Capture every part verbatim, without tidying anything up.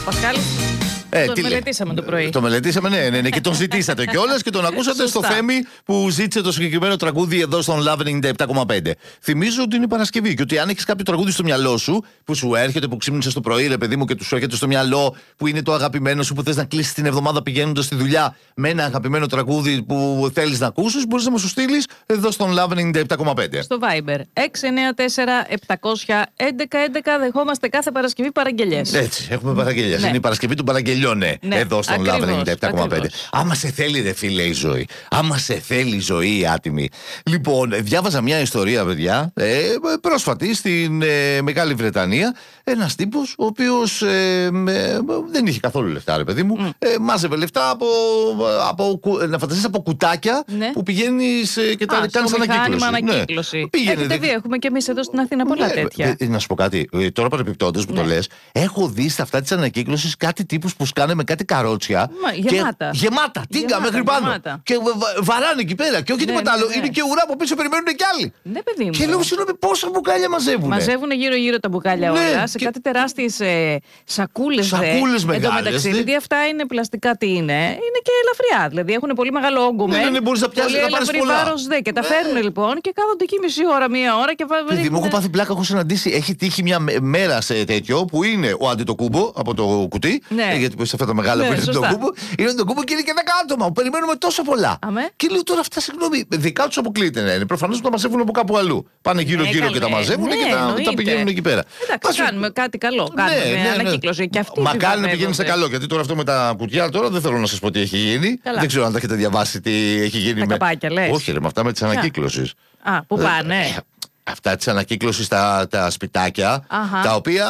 Παπασχάλης. Ε, τον μελετήσαμε το πρωί. Το μελετήσαμε, ναι, ναι, ναι, και τον ζητήσατε κιόλας και τον ακούσατε στο Θέμη που ζήτησε το συγκεκριμένο τραγούδι εδώ στον Love ενενήντα επτά κόμμα πέντε. Θυμίζω ότι είναι Παρασκευή και ότι αν έχεις κάποιο τραγούδι στο μυαλό σου που σου έρχεται, που ξύπνησες το πρωί, ρε παιδί μου, και του σου έρχεται στο μυαλό, που είναι το αγαπημένο σου, που θες να κλείσεις την εβδομάδα πηγαίνοντας στη δουλειά με ένα αγαπημένο τραγούδι που θέλεις να ακούσεις, μπορείς να μας το στείλεις εδώ στον Love ενενήντα επτά κόμμα πέντε. Στο Viber έξι εννιά τέσσερα επτακόσια έντεκα έντεκα δεχόμαστε κάθε Παρασκευή παραγγελιές. Έτσι, έχουμε παραγγελιές. Ναι. Είναι η Παρασκευή του παραγγελιών. Ναι, ναι, εδώ στον Love ενενήντα επτά κόμμα πέντε. Άμα σε θέλει, ρε φίλε, η ζωή. Άμα σε θέλει η ζωή, άτιμη. Λοιπόν, διάβαζα μια ιστορία, παιδιά, ε, πρόσφατη στην ε, Μεγάλη Βρετανία. Ένας τύπος, ο οποίος ε, ε, δεν είχε καθόλου λεφτά, ρε παιδί μου. Mm. Ε, μάζευε λεφτά από, από, να φανταστείς, από κουτάκια, ναι, που πηγαίνεις ε, και τα κάνεις ανακύκλωση. ανακύκλωση. Ναι. Πήγαινε, Έχετε δει, έχουμε και εμείς εδώ στην Αθήνα πολλά, ναι, τέτοια. Ε, να σου πω κάτι, ε, τώρα παρεπιπτόντως που, ναι, το λες, έχω δει σε αυτά της ανακύκλωσης κάτι τύπους που σκάνε με κάτι καρότσια. Μα, γεμάτα. Και, γεμάτα, τίγκα μέχρι πάνω. Γεμάτα. Και βα, βαράνε εκεί πέρα. Και όχι, ναι, τίποτα, ναι, άλλο. Ναι. Είναι και ουρά από πίσω, περιμένουν και άλλοι. Ναι, παιδί μου. Και λέω, συγγνώμη, πόσα μπουκάλια μαζεύουν. Μαζεύουν γύρω-γύρω τα μπουκάλια, ναι, όλα. Σε και... κάτι τεράστιες ε, σακούλες. Σακούλες μεγάλες. Εν τω μεταξύ, δηλαδή αυτά είναι πλαστικά, τι είναι. Είναι και ελαφριά. Δηλαδή έχουν πολύ μεγάλο όγκο. Ναι, ναι, ναι, μπορείς να πιάσεις, να πάρεις πολλά. Βάρος, δε. Και τα φέρνουν λοιπόν και κάθονται εκεί μισή ώρα, μία ώρα και βάζουν. Παιδί μου, έχω πάθει πλάκα, έχω συναντήσει. Έχει τύχει μια μέρα σε τέτοιο που είναι ο Αντιτοκούμπο από το κουτί. Ναι. Γιατί σε αυτά τα μεγάλα, ναι, που είναι το κούμπο. Είναι το κούμπο και είναι και δέκα άτομα που περιμένουμε τόσο πολλά. Αμέ. Και λέω τώρα αυτά, συγγνώμη, δικά του αποκλείται να είναι. Προφανώς που τα μαζεύουν από κάπου αλλού. Πάνε γύρω-γύρω, ναι, και τα μαζεύουν, ναι, και τα, τα πηγαίνουν εκεί πέρα. Εντάξει, Πάσου... κάνουμε κάτι καλό. Κάνουμε, ναι, ναι, ανακύκλωση. Και αυτή μακάρι να πηγαίνει σε καλό. Γιατί τώρα αυτό με τα κουτιά τώρα δεν θέλω να σας πω τι έχει γίνει. Καλά. Δεν ξέρω αν τα έχετε διαβάσει τι έχει γίνει. Τα με... καπάκια, λες. Όχι, ρε, με αυτά με τη ανακύκλωση. Α, πού πάνε. Αυτά τη ανακύκλωση στα τα σπιτάκια, αχα, τα οποία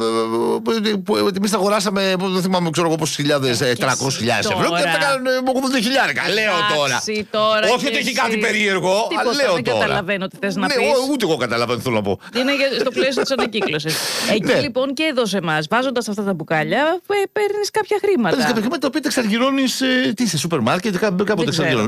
εμείς τα αγοράσαμε, δεν θυμάμαι, ξέρω εγώ πόσες χιλιάδες, τριακόσιες χιλιάδες ευρώ, και τα κάνουν ογδόντα χιλιάρικα. Λέω τώρα. τώρα. Όχι ότι έχει κάτι περίεργο, αλλά λέω δεν τώρα. Δεν καταλαβαίνω τι θες να πεις. Ναι, ούτε εγώ καταλαβαίνω τι θέλω να πω. Είναι στο πλαίσιο της ανακύκλωσης. Εκεί λοιπόν και εδώ σε εμάς, βάζοντας αυτά τα μπουκάλια, παίρνεις κάποια χρήματα. Παίρνεις κάποια χρήματα τα οποία τα εξαργυρώνεις σε σούπερ μάρκετ, κάποτε εξαργυρώνεις.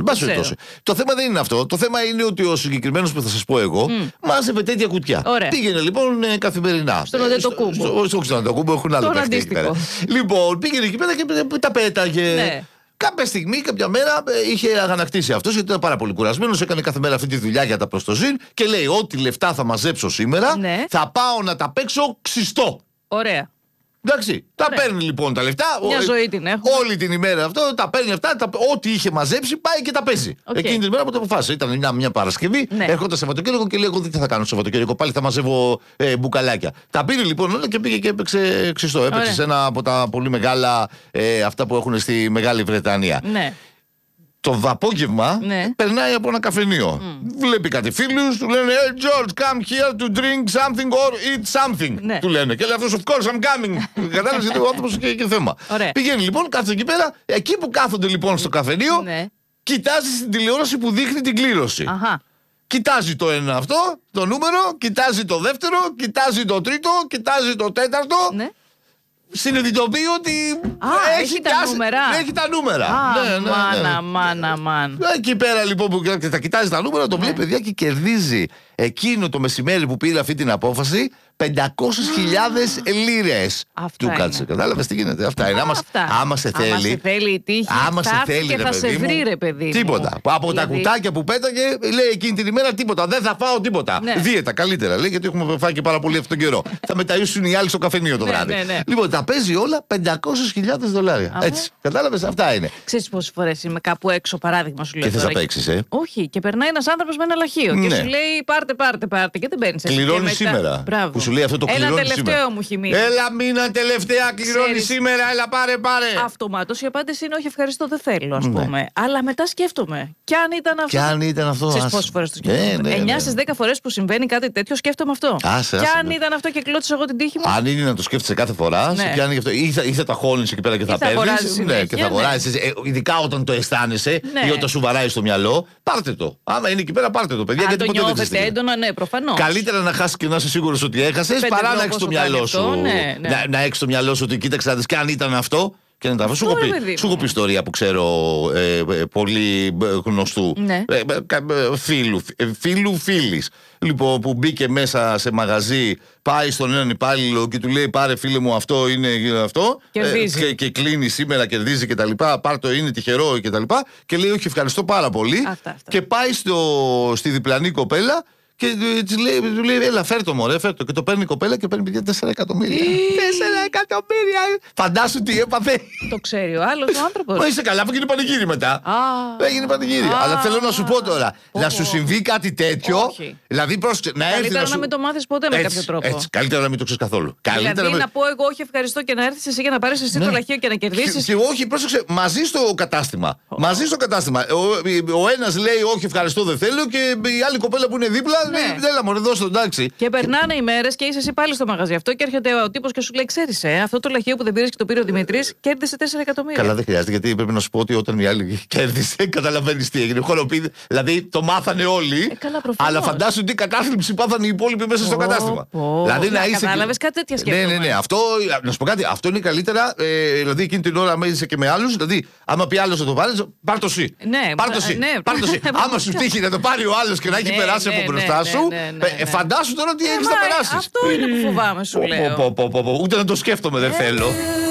Το θέμα δεν είναι αυτό. Το θέμα είναι ότι ο συγκεκριμένος που θα σας πω εγώ μάζευε τέτοια κουτιά. Ωραία. Πήγαινε λοιπόν ε, καθημερινά. Στον Οντετοκούμπο. Όχι στον Οντετοκούμπο, έχουν άλλο παίχτη εκεί πέρα. Λοιπόν, πήγαινε εκεί πέρα και τα πέταγε. Ναι. Κάποια στιγμή, κάποια μέρα είχε αγανακτήσει αυτός, γιατί ήταν πάρα πολύ κουρασμένος. Έκανε κάθε μέρα αυτή τη δουλειά για τα προστοζήν και λέει: ό,τι λεφτά θα μαζέψω σήμερα, ναι, θα πάω να τα παίξω ξυστό. Ωραία. Εντάξει, τα παίρνει λοιπόν τα λεφτά. Μια ζωή την έχω. Όλη την ημέρα αυτό, τα παίρνει αυτά, τα, ό,τι είχε μαζέψει πάει και τα παίζει. Okay. Εκείνη την ημέρα που το αποφάσισε. Ήταν μια, μια Παρασκευή, ναι, έρχονταν Σαββατοκύριακο και λέει: εγώ δεν θα κάνω Σαββατοκύριακο, πάλι θα μαζεύω ε, μπουκαλάκια. Τα πήρε λοιπόν όλα και πήγε και έπαιξε ξυστό. Έπαιξε σε ένα από τα πολύ μεγάλα, ε, αυτά που έχουν στη Μεγάλη Βρετανία. Ναι. Το απόγευμα, ναι, περνάει από ένα καφενείο. Mm. Βλέπει κάτι φίλους, του λένε: Hey George, come here to drink something or eat something. Ναι. Του λένε. Και λέει αυτός: Of course I'm coming. Κατάλαβε, γιατί ο άνθρωπος είχε και θέμα. Ωραία. Πηγαίνει λοιπόν, κάθεται εκεί πέρα. Εκεί που κάθονται λοιπόν στο καφενείο, ναι, κοιτάζει στην τηλεόραση που δείχνει την κλήρωση. Αχα. Κοιτάζει το ένα αυτό, το νούμερο, κοιτάζει το δεύτερο, κοιτάζει το τρίτο, κοιτάζει το τέταρτο. Ναι. Συνειδητοποιεί ότι Α, έχει, έχει, τα πιάσει, νούμερα. έχει τα νούμερα. Α, ναι, ναι, ναι. Μάνα, μάνα, μάνα. Εκεί πέρα λοιπόν που θα κοιτάζει τα νούμερα, το βλέπει, ναι, παιδιά, και κερδίζει εκείνο το μεσημέρι που πήρε αυτή την απόφαση πεντακόσιες χιλιάδες λίρες. Του κάτσε. Κατάλαβες τι γίνεται. Αυτά είναι. Άμα, άμα σε θέλει. Άμα σε θέλει η τύχη. Άμα σε θέλει, και ρε, θα παιδί σε βρει, ρε παιδί. Τίποτα. Μου. Από δηλαδή... τα κουτάκια που πέταγε, λέει εκείνη την ημέρα τίποτα. Δεν θα φάω τίποτα. Ναι. Δίαιτα καλύτερα, λέει, γιατί έχουμε φάει και πάρα πολύ αυτόν τον καιρό. Θα μεταΐσουν οι άλλοι στο καφενείο το βράδυ. Ναι, ναι, ναι. Λοιπόν, τα παίζει όλα πεντακόσιες χιλιάδες δολάρια. Έτσι. Κατάλαβες, αυτά είναι. Ξέρεις πόσες φορές είμαι κάπου έξω, παράδειγμα σου λέω. Και θες να παίξεις, ε. Όχι, και περνάει ένας άνθρωπος με ένα λαχείο και σου λέει πάρτε, πάρτε, πάρτε. Και δεν παίρνει. Κληρώνει σήμερα. Που σου λέει αυτό το κληρώνει. Ένα τελευταίο μου έχει μείνει. Έλα, μήνα τελευταία κληρώνει σήμερα, έλα, πάρε, πάρε. Αυτομάτως η απάντηση είναι όχι, ευχαριστώ, δεν θέλω, ας πούμε. Ναι. Αλλά μετά σκέφτομαι. Κι αν ήταν αυτό. Κι αν ήταν αυτό. Ξέρεις πόσες φορές το σκέφτομαι. Ναι, ναι, εννιά στις δέκα φορές που συμβαίνει κάτι τέτοιο, σκέφτομαι αυτό. Άσε, κι αν ήταν αυτό και κλώτησα εγώ την τύχη μου. Αν είναι να το σκέφτεσαι κάθε φορά, ναι, σε πιάνει γι' αυτό. Ή θα, ή θα τα χώνεις εκεί πέρα και θα παίρνεις. Ναι, και θα αγοράζεις. Ναι. Ειδικά όταν το αισθάνεσαι, ναι, ή όταν σου βαράει στο μυαλό, πάρτε το. Άμα είναι εκεί πέρα, πάρτε το, παιδιά. Αν γιατί το ποτέ νιώθετε έντονα, ναι, προφανώς. Καλύτερα να χάσεις και να είσαι σίγουρος ότι έχασες παρά να έχεις στο μυαλό σου. Ναι, ναι. Να, να έχεις στο μυαλό σου ότι κοίταξε να δεις και αν ήταν αυτό. Και να τα σου έχω πει, σου έχω πει ιστορία που ξέρω ε, ε, πολύ γνωστού. Ναι. Ε, ε, φίλου, φίλου φίλης. Λοιπόν, που μπήκε μέσα σε μαγαζί, πάει στον έναν υπάλληλο και του λέει: πάρε φίλε μου, αυτό είναι αυτό. Κερδίζει. Ε, και, και κλείνει σήμερα, κερδίζει κτλ. Πάρ' το, είναι τυχερό κτλ. Και, και λέει: όχι, ευχαριστώ πάρα πολύ. Αυτά, αυτά. Και πάει στο, στη διπλανή κοπέλα. Και του λέει, λέει: έλα, φέρτο μωρέ, φέρτο. Και το παίρνει η κοπέλα και παίρνει παιδιά τέσσερα εκατομμύρια. τέσσερα εκατομμύρια! Φαντάσου τι έπαθε. Το ξέρει ο άλλο ο άνθρωπο. Μα είσαι καλά, που έγινε πανηγύρι μετά. Έγινε πανηγύρι. Αλλά θέλω να σου πω τώρα, να σου συμβεί κάτι τέτοιο. Δηλαδή, πρόσεξε, να έρθει. Καλύτερα να μην το μάθει ποτέ με κάποιο τρόπο. Έτσι, καλύτερα να μην το ξέρει καθόλου. Δηλαδή να πω εγώ όχι ευχαριστώ και να έρθει εσύ για να πάρει εσύ το λαχείο και να κερδίσει. Και όχι, πρόσεξε, μαζί στο κατάστημα. Μαζί στο κατάστημα. Ο ένα λέει όχι ευχαριστώ δεν θέλω και η άλλη κοπέλα που είναι δίπλα. Ναι. Έλα, μωρέ, δώσ' το, εντάξει. Και περνάνε οι μέρες και είσαι εσύ πάλι στο μαγαζί αυτό και έρχεται ο τύπος και σου λέει: ξέρεις, ε, αυτό το λαχείο που δεν πήρες και το πήρε ο Δημητρής κέρδισε τέσσερα εκατομμύρια. Καλά, δεν χρειάζεται, γιατί πρέπει να σου πω ότι όταν η άλλη κέρδισε, καταλαβαίνεις τι έγινε. Χοροπήδη, δηλαδή το μάθανε όλοι. Ε, καλά, αλλά φαντάσου τι κατάθλιψη πάθανε οι υπόλοιποι μέσα στο κατάστημα. Oh, δηλαδή να είσαι. Κατάλαβες κάτι τέτοια σκέφτομαι. Ναι, ναι, ναι. Αυτό, να σου πω κάτι, αυτό είναι καλύτερα. Ε, δηλαδή εκείνη την ώρα με είσαι και με άλλους. Δηλαδή, άμα πει άλλο να το πάρει, πάρ' το εσύ. Ναι, πάρ' το εσύ. Άμα σου τύχει να το πάρει ο άλλο και να έχει περάσει από μπροστά σου. Ε, φαντάσου τώρα τι έχεις να περάσεις. Αυτό είναι που φοβάμαι, σου λέω. Ούτε να το σκέφτομαι δεν θέλω.